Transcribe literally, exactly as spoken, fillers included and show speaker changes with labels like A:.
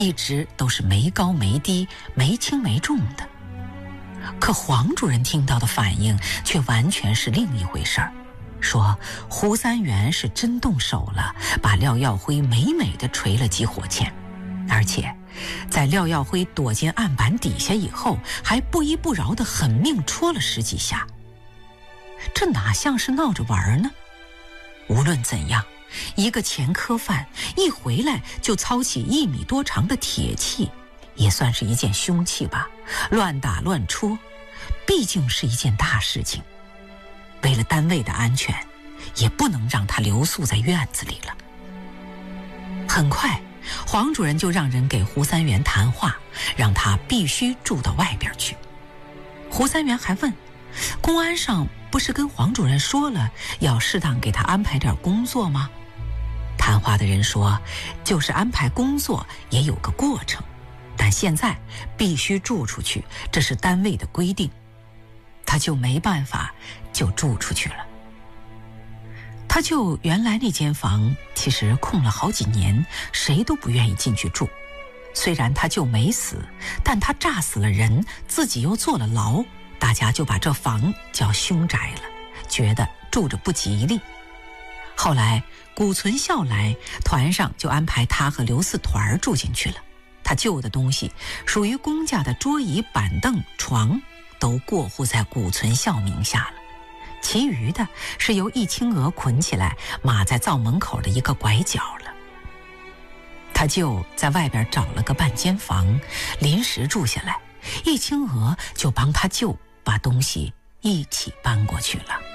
A: 一直都是没高没低、没轻没重的。可黄主任听到的反应却完全是另一回事儿，说胡三元是真动手了，把廖耀辉美美的捶了几火钳，而且在廖耀辉躲进案板底下以后，还不依不饶地狠命戳了十几下。这哪像是闹着玩呢？无论怎样，一个前科犯一回来就操起一米多长的铁器，也算是一件凶器吧，乱打乱戳，毕竟是一件大事情。为了单位的安全，也不能让他留宿在院子里了。很快，黄主任就让人给胡三元谈话，让他必须住到外边去。胡三元还问，公安上不是跟黄主任说了要适当给他安排点工作吗？谈话的人说，就是安排工作也有个过程，但现在必须住出去，这是单位的规定。他就没办法，就住出去了。他就原来那间房其实空了好几年，谁都不愿意进去住。虽然他就没死，但他炸死了人，自己又坐了牢，大家就把这房叫凶宅了，觉得住着不吉利。后来谷存孝来，团上就安排他和刘四团住进去了。他旧的东西属于公家的桌椅板凳床都过户在谷存孝名下了，其余的是由易清娥捆起来码在灶门口的一个拐角了。他就在外边找了个半间房临时住下来，易清娥就帮他舅把东西一起搬过去了。